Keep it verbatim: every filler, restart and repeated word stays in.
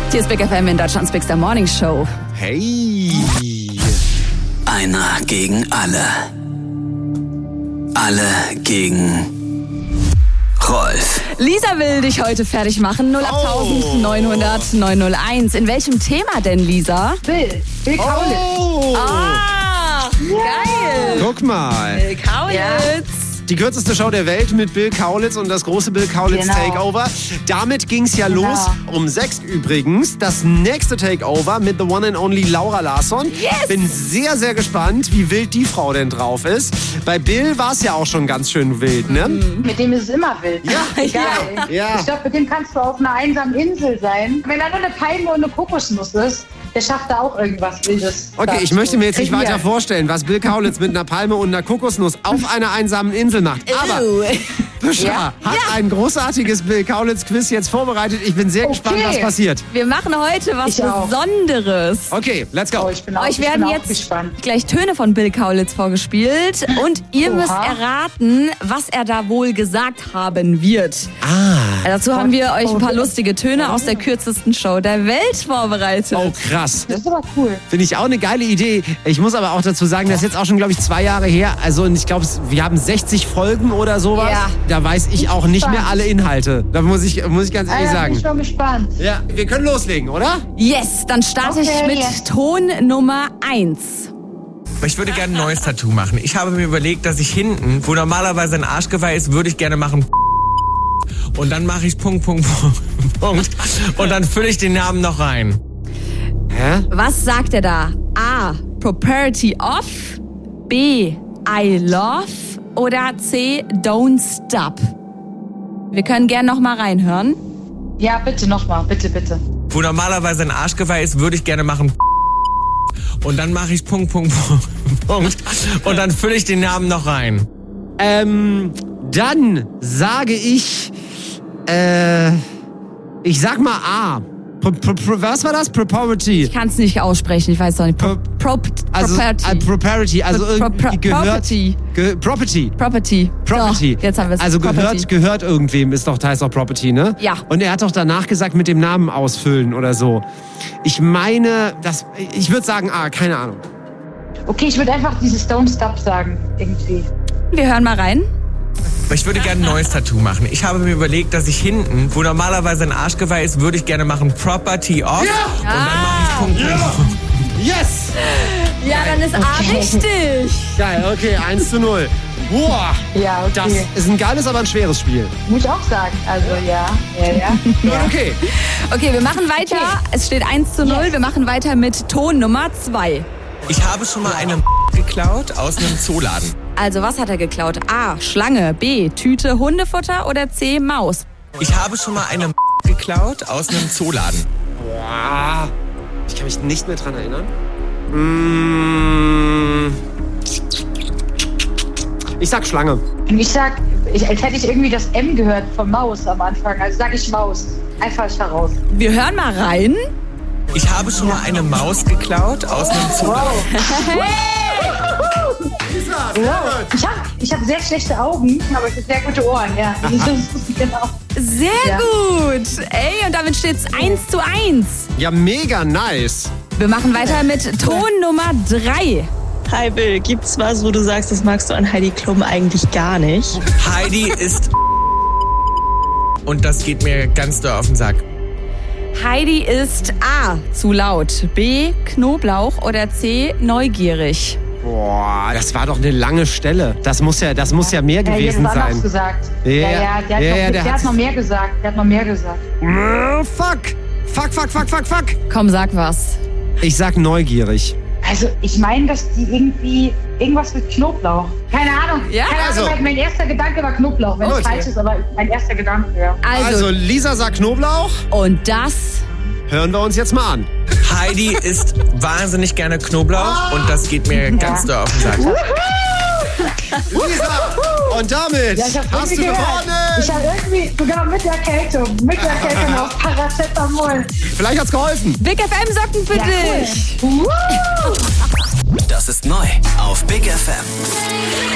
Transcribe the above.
Hier ist Big F M in Deutschlands Big Star Morning Show. Hey. Einer gegen alle. Alle gegen Rolf. Lisa will dich heute fertig machen. null acht neun null null neun null eins. In welchem Thema denn, Lisa? Bill. Bill Kaulitz. Oh. Ah, geil. Guck mal. Bill Kaulitz. Die kürzeste Show der Welt mit Bill Kaulitz und das große Bill Kaulitz Genau. Takeover. Damit ging's ja Genau. los. Um sechs übrigens. Das nächste Takeover mit the one and only Laura Larsson. Yes. Bin sehr, sehr gespannt, wie wild die Frau denn drauf ist. Bei Bill war es ja auch schon ganz schön wild, ne? Mit dem ist es immer wild. Ja. Egal. Ja. Ich glaube, mit dem kannst du auf einer einsamen Insel sein. Wenn da nur eine Palme und eine Kokosnuss ist, der schafft da auch irgendwas Wildes. Okay, ich möchte mir jetzt nicht Kreieren. weiter vorstellen, was Bill Kaulitz mit einer Palme und einer Kokosnuss auf einer einsamen Insel macht. Aber Ew. Büscha Ja. hat ein großartiges Bill Kaulitz-Quiz jetzt vorbereitet. Ich bin sehr Okay. gespannt, was passiert. Wir machen heute was Ich auch. Besonderes. Okay, let's go. Oh, ich bin auch, Euch ich werden bin auch jetzt gespannt. gleich Töne von Bill Kaulitz vorgespielt und ihr Oha. müsst erraten, was er da wohl gesagt haben wird. Ah. Dazu haben wir euch ein paar lustige Töne aus der kürzesten Show der Welt vorbereitet. Oh, krass. Das ist aber cool. Finde ich auch eine geile Idee. Ich muss aber auch dazu sagen, das ist jetzt auch schon, glaube ich, zwei Jahre her. Also, und ich glaube, wir haben sechzig Folgen oder sowas. Ja. Da weiß ich auch nicht mehr alle Inhalte. Da muss ich, muss ich ganz ehrlich Ah, ja, bin ich sagen. schon gespannt. Ja, wir können loslegen, oder? Yes, dann starte ich Okay, mit yes. Ton Nummer eins. Ich würde gerne ein neues Tattoo machen. Ich habe mir überlegt, dass ich hinten, wo normalerweise ein Arschgeweih ist, würde ich gerne machen. Und dann mache ich Punkt, Punkt, Punkt, Punkt. Und dann fülle ich den Namen noch rein. Hä? Was sagt er da? A. Property of. B. I love. Oder C. Don't stop. Wir können gern noch mal reinhören. Ja, bitte nochmal. Bitte, bitte. Wo normalerweise ein Arschgeweih ist, würde ich gerne machen. Und dann mache ich Punkt, Punkt, Punkt, Punkt. Und dann fülle ich den Namen noch rein. Ähm, dann sage ich, äh, ich sag mal A. Pro, pro, pro, was war das? Property. Ich kann es nicht aussprechen, ich weiß doch nicht. Pro, pro, Also, property. äh, Property, also Pro- irgendwie pro- gehört. Property. Ge, Property. Property. Property. So, jetzt haben wir es. Also Property. gehört, gehört irgendwem, ist doch, heißt doch Property, ne? Ja. Und er hat doch danach gesagt, mit dem Namen ausfüllen oder so. Ich meine, das, ich würde sagen A, keine Ahnung. Okay, ich würde einfach dieses Don't Stop sagen. Irgendwie. Wir hören mal rein. Ich würde gerne ein neues Tattoo machen. Ich habe mir überlegt, dass ich hinten, wo normalerweise ein Arschgeweih ist, würde ich gerne machen Property of. Und dann mache ich Punkt, Punkt, Punkt. Yes! Ja, dann ist A Okay. richtig. Geil, okay, eins zu null. Boah, Ja, okay. das ist ein geiles, aber ein schweres Spiel. Muss ich auch sagen. Also, ja. Ja, ja. Ja. Okay. Okay, wir machen weiter. Okay. Es steht eins zu null. Yes. Wir machen weiter mit Ton Nummer zwei. Ich habe schon mal eine geklaut aus einem Zooladen. Also, was hat er geklaut? A. Schlange. B. Tüte Hundefutter. Oder C. Maus. Ich habe schon mal eine geklaut aus einem Zooladen. Boah. Ich kann mich nicht mehr dran erinnern. Mm. Ich sag Schlange. Und ich sag, ich, als hätte ich irgendwie das M gehört von Maus am Anfang. Also sag ich Maus. Einfach heraus. Wir hören mal rein. Ich habe schon mal eine Maus geklaut aus einem Zooladen. Wow. Ich habe ich hab sehr schlechte Augen, aber ich habe sehr gute Ohren, ja. Genau. Sehr Ja. gut. Ey, und damit steht's eins zu eins. Ja, mega nice. Wir machen weiter mit Ton Nummer drei. Hi Bill, gibt's was, wo du sagst, das magst du an Heidi Klum eigentlich gar nicht? Heidi ist und das geht mir ganz doll auf den Sack. Heidi ist A. Zu laut. B. Knoblauch. Oder C. Neugierig. Boah, das war doch eine lange Stelle. Das muss ja, das muss ja mehr Ja, gewesen jetzt war noch sein. gesagt. Ja, Ja, ja, der hat, ja, noch, ja, der der hat hat- noch mehr gesagt. Der hat noch mehr gesagt. Oh, fuck. Fuck, fuck, fuck, fuck, fuck. Komm, sag was. Ich sag neugierig. Also ich meine, dass die irgendwie irgendwas mit Knoblauch. Keine Ahnung. Ja? Keine Also. Ahnung, mein erster Gedanke war Knoblauch. Wenn Gut. es falsch ist, aber mein erster Gedanke, ja. Also, Also, Lisa sagt Knoblauch. und das... Hören wir uns jetzt mal an. Heidi isst wahnsinnig gerne Knoblauch und das geht mir ganz doll auf den Sack. Lisa, und damit Ja, ich hab hast du irgendwie gehört. Ich gewonnen. habe irgendwie sogar mit der Erkältung, mit der Erkältung auf Paracetamol. Vielleicht hat's geholfen. Big F M Socken für Ja, dich. cool. Woo! Das ist neu auf Big F M.